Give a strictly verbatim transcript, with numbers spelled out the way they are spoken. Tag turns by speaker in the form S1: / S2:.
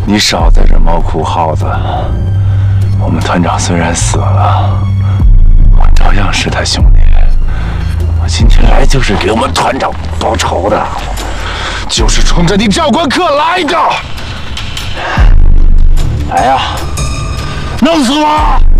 S1: 你少在这猫哭耗子。我们团长虽然死了，我照样是他兄弟。我今天来就是给我们团长报仇的，就是冲着你赵关克来的。来呀，弄死我！